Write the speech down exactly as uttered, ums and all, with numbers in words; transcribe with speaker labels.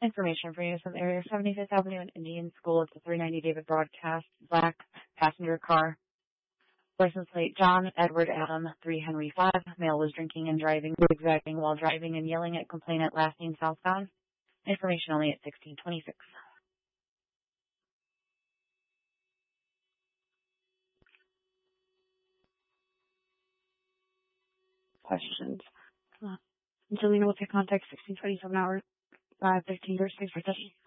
Speaker 1: Information for use from Area seventy-fifth Avenue and Indian School. It's a three ninety David Broadcast, black passenger car. License plate John Edward Adam, three Henry five. Male was drinking and driving, zigzagging while driving and yelling at complainant last name southbound. Information only at sixteen twenty-six. Questions? Uh, Angelina will take contact sixteen twenty-seven hours, five fifteen, or six for session.